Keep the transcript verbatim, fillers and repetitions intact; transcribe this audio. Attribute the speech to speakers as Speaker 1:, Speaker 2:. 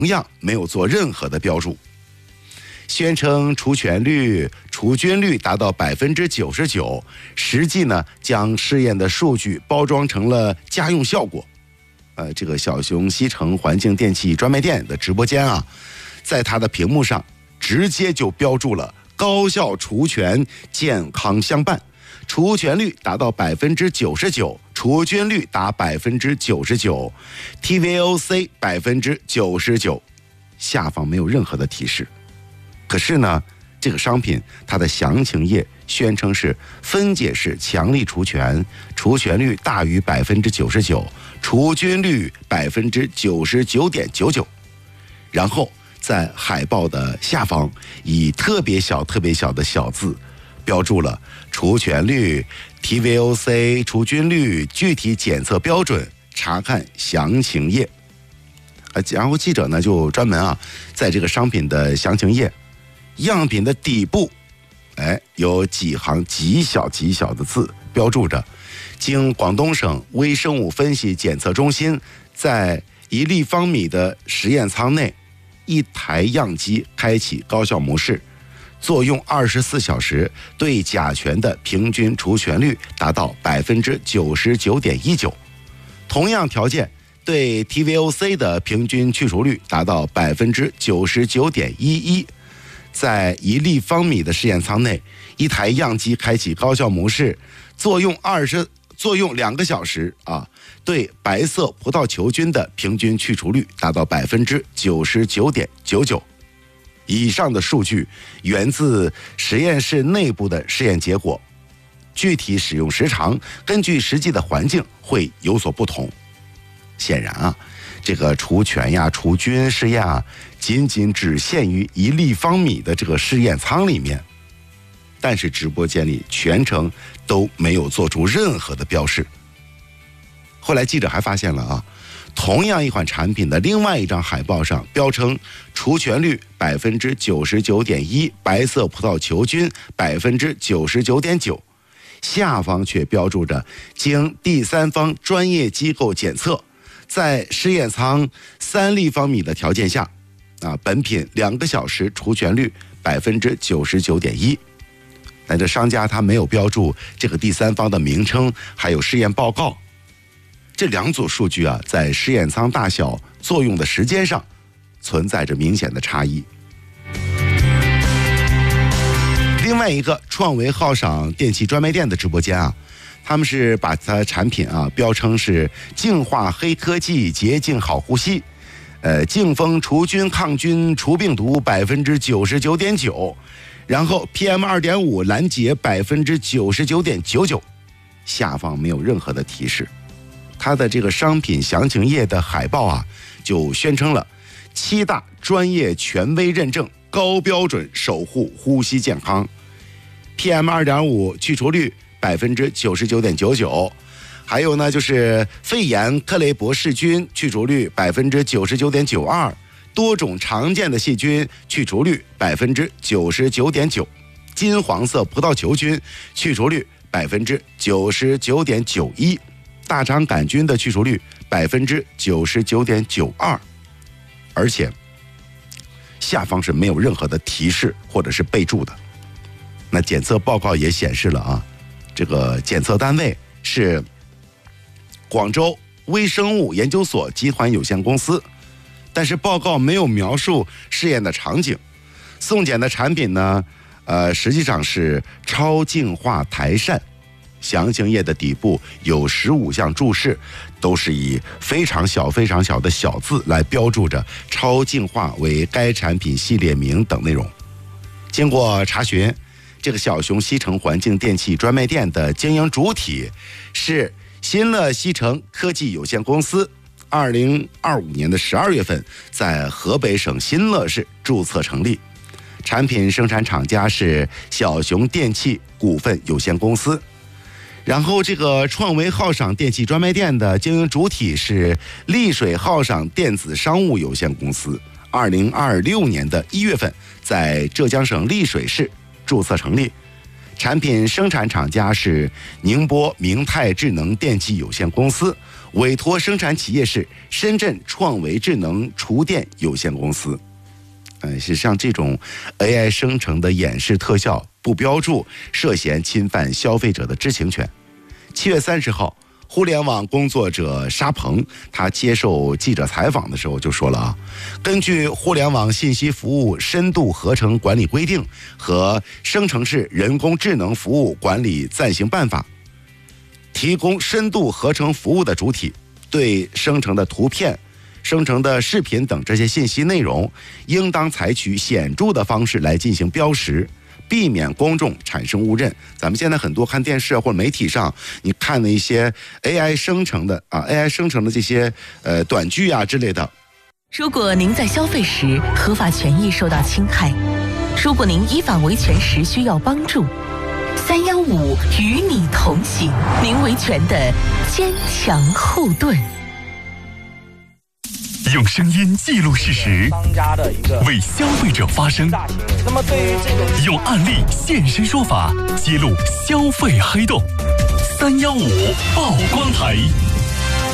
Speaker 1: 样没有做任何的标注，宣称除醛率、除菌率达到百分之九十九，实际呢将试验的数据包装成了家用效果。呃，这个小熊西城环境电器专卖店的直播间啊，在它的屏幕上直接就标注了高效除醛，健康相伴，除醛率达到百分之九十九，除菌率达百分之九十九 ，T V O C 百分之九十九，下方没有任何的提示。可是呢，这个商品它的详情页宣称是分解式强力除醛，除醛率大于百分之九十九，除菌率百分之九十九点九九，然后在海报的下方以特别小、特别小的小字标注了除醛率、T V O C、除菌率、具体检测标准，查看详情页。呃，然后记者呢就专门啊，在这个商品的详情页样品的底部，哎，有几行极小极小的字标注着，经广东省微生物分析检测中心在一立方米的实验舱内，一台样机开启高效模式，作用二十四小时，对甲醛的平均除醛率达到百分之九十九点一九，同样条件对 T V O C 的平均去除率达到百分之九十九点一一。在一立方米的试验舱内，一台样机开启高效模式，作用二十作用两个小时啊，对白色葡萄球菌的平均去除率达到百分之九十九点九九。以上的数据源自实验室内部的试验结果，具体使用时长根据实际的环境会有所不同。显然啊，这个除醛呀、除菌试验啊，仅仅只限于一立方米的这个试验舱里面，但是直播间里全程都没有做出任何的标示。后来记者还发现了啊，同样一款产品的另外一张海报上标称除醛率百分之九十九点一，白色葡萄球菌百分之九十九点九，下方却标注着经第三方专业机构检测，在试验舱三立方米的条件下，啊，本品两个小时除醛率百分之九十九点一。但这商家他没有标注这个第三方的名称，还有试验报告。这两组数据啊，在试验舱大小、作用的时间上存在着明显的差异。另外一个创维浩赏电器专卖店的直播间啊，他们是把它产品啊标称是净化黑科技，洁净好呼吸，呃，净风除菌抗菌除病毒百分之九十九点九，然后 P M 二点五拦截百分之九十九点九九，下方没有任何的提示。它的这个商品详情页的海报啊，就宣称了七大专业权威认证，高标准守护呼吸健康 ，P M 二点五去除率百分之九十九点九九，还有呢就是肺炎克雷伯氏菌去除率百分之九十九点九二，多种常见的细菌去除率百分之九十九点九，金黄色葡萄球菌去除率百分之九十九点九一。大肠杆菌的去除率百分之九十九点九二，而且下方是没有任何的提示或者是备注的。那检测报告也显示了啊，这个检测单位是广州微生物研究所集团有限公司，但是报告没有描述试验的场景。送检的产品呢，呃，实际上是超净化台扇。详情页的底部有十五项注释，都是以非常小非常小的小字来标注着超净化为该产品系列名等内容。经过查询，这个小熊西城环境电器专卖店的经营主体是新乐西城科技有限公司，二零二五年的十二月份在河北省新乐市注册成立，产品生产厂家是小熊电器股份有限公司。然后这个创维浩赏电器专卖店的经营主体是丽水浩赏电子商务有限公司，二零二六年的一月份在浙江省丽水市注册成立， 产品生产厂家是宁波明泰智能电器有限公司，委托生产企业是深圳创维智能厨电有限公司。嗯，是像这种 A I 生成的演示特效不标注，涉嫌侵犯消费者的知情权。七月三十号，互联网工作者沙鹏他接受记者采访的时候就说了啊，根据互联网信息服务深度合成管理规定和生成式人工智能服务管理暂行办法，提供深度合成服务的主体对生成的图片、生成的视频等这些信息内容，应当采取显著的方式来进行标识，避免公众产生误认。咱们现在很多看电视或者媒体上，你看的一些 A I 生成的啊 ，A I 生成的这些呃短剧啊之类的。
Speaker 2: 如果您在消费时合法权益受到侵害，如果您依法维权时需要帮助，三幺五与你同行，您维权的坚强后盾。
Speaker 3: 用声音记录事实，为消费者发声。
Speaker 4: 那么对于这个，
Speaker 3: 用案例现身说法，揭露消费黑洞。三幺五曝光台。